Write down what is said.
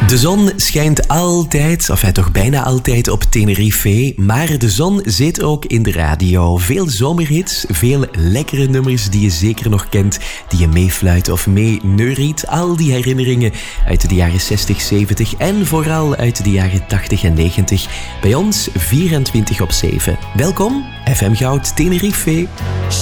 De zon schijnt altijd, of toch bijna altijd, op Tenerife. Maar de zon zit ook in de radio. Veel zomerhits, veel lekkere nummers die je zeker nog kent, die je meefluit of meeneuriet. Al die herinneringen uit de jaren 60, 70 en vooral uit de jaren 80 en 90. Bij ons 24/7. Welkom, FM Goud Tenerife.